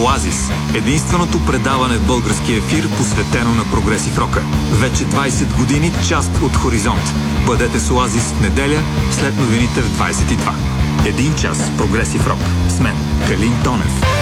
Оазис – единственото предаване в български ефир, посветено на прогресив рока. Вече 20 години част от Хоризонт. Бъдете с Оазис в неделя, след новините в 22. Един час прогресив рок. С мен, Калин Тонев.